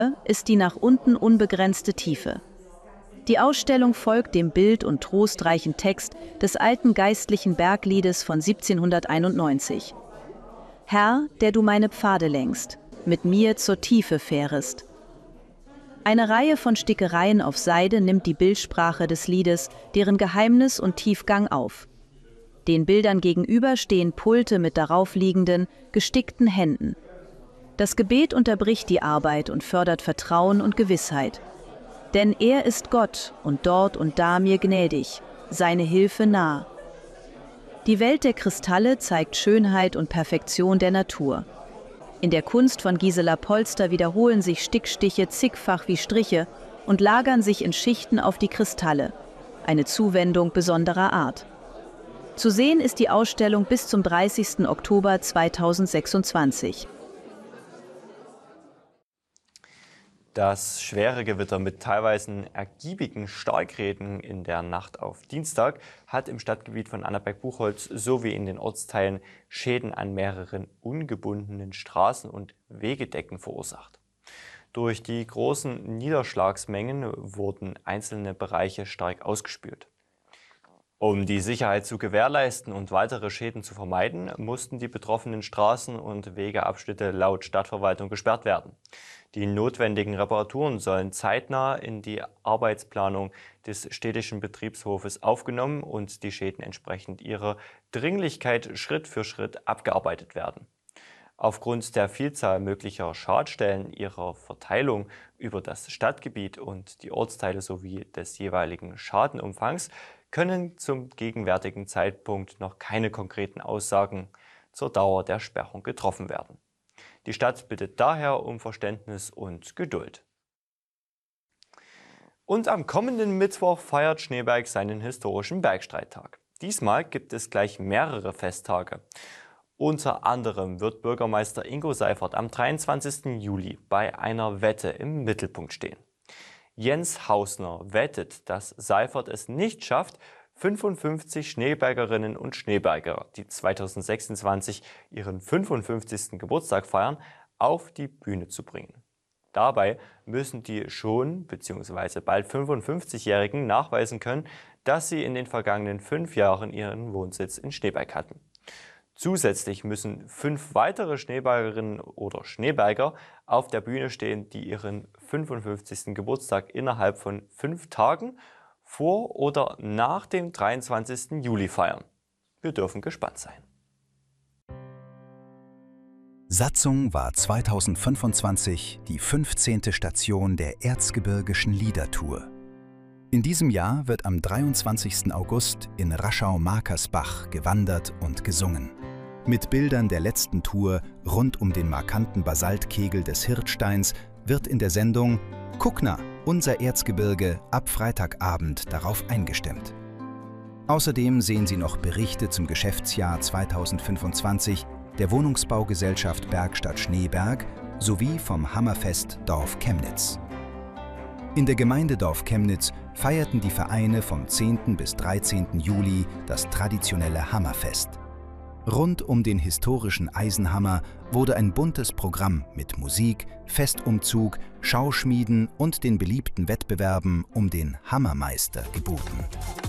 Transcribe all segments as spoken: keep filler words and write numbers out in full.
ist die nach unten unbegrenzte Tiefe. Die Ausstellung folgt dem bild- und trostreichen Text des alten geistlichen Bergliedes von siebzehnhunderteinundneunzig. Herr, der du meine Pfade lenkst, mit mir zur Tiefe fährest. Eine Reihe von Stickereien auf Seide nimmt die Bildsprache des Liedes, deren Geheimnis und Tiefgang auf. Den Bildern gegenüber stehen Pulte mit darauf liegenden, gestickten Händen. Das Gebet unterbricht die Arbeit und fördert Vertrauen und Gewissheit. Denn er ist Gott und dort und da mir gnädig, seine Hilfe nah. Die Welt der Kristalle zeigt Schönheit und Perfektion der Natur. In der Kunst von Gisela Polster wiederholen sich Stickstiche zigfach wie Striche und lagern sich in Schichten auf die Kristalle, eine Zuwendung besonderer Art. Zu sehen ist die Ausstellung bis zum dreißigsten Oktober zweitausendsechsundzwanzig. Das schwere Gewitter mit teilweise ergiebigen Starkregen in der Nacht auf Dienstag hat im Stadtgebiet von Annaberg-Buchholz sowie in den Ortsteilen Schäden an mehreren ungebundenen Straßen und Wegedecken verursacht. Durch die großen Niederschlagsmengen wurden einzelne Bereiche stark ausgespült. Um die Sicherheit zu gewährleisten und weitere Schäden zu vermeiden, mussten die betroffenen Straßen und Wegeabschnitte laut Stadtverwaltung gesperrt werden. Die notwendigen Reparaturen sollen zeitnah in die Arbeitsplanung des städtischen Betriebshofes aufgenommen und die Schäden entsprechend ihrer Dringlichkeit Schritt für Schritt abgearbeitet werden. Aufgrund der Vielzahl möglicher Schadstellen, ihrer Verteilung über das Stadtgebiet und die Ortsteile sowie des jeweiligen Schadenumfangs können zum gegenwärtigen Zeitpunkt noch keine konkreten Aussagen zur Dauer der Sperrung getroffen werden. Die Stadt bittet daher um Verständnis und Geduld. Und am kommenden Mittwoch feiert Schneeberg seinen historischen Bergstreittag. Diesmal gibt es gleich mehrere Festtage. Unter anderem wird Bürgermeister Ingo Seifert am dreiundzwanzigsten Juli bei einer Wette im Mittelpunkt stehen. Jens Hausner wettet, dass Seifert es nicht schafft, fünfundfünfzig Schneebergerinnen und Schneeberger, die zweitausendsechsundzwanzig ihren fünfundfünfzigsten Geburtstag feiern, auf die Bühne zu bringen. Dabei müssen die schon bzw. bald fünfundfünfzigjährigen nachweisen können, dass sie in den vergangenen fünf Jahren ihren Wohnsitz in Schneeberg hatten. Zusätzlich müssen fünf weitere Schneebergerinnen oder Schneeberger auf der Bühne stehen, die ihren fünfundfünfzigsten Geburtstag innerhalb von fünf Tagen vor oder nach dem dreiundzwanzigsten Juli feiern. Wir dürfen gespannt sein. Satzung war zweitausendfünfundzwanzig die fünfzehnte Station der Erzgebirgischen Liedertour. In diesem Jahr wird am dreiundzwanzigsten August in Raschau-Markersbach gewandert und gesungen. Mit Bildern der letzten Tour rund um den markanten Basaltkegel des Hirtsteins wird in der Sendung Kuckner, unser Erzgebirge ab Freitagabend darauf eingestimmt. Außerdem sehen Sie noch Berichte zum Geschäftsjahr zweitausendfünfundzwanzig der Wohnungsbaugesellschaft Bergstadt Schneeberg sowie vom Hammerfest Dorf Chemnitz. In der Gemeinde Dorf Chemnitz feierten die Vereine vom zehnten bis dreizehnten Juli das traditionelle Hammerfest. Rund um den historischen Eisenhammer wurde ein buntes Programm mit Musik, Festumzug, Schauschmieden und den beliebten Wettbewerben um den Hammermeister geboten.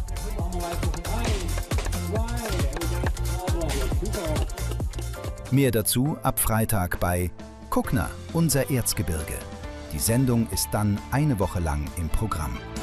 Mehr dazu ab Freitag bei Kuckner, unser Erzgebirge. Die Sendung ist dann eine Woche lang im Programm.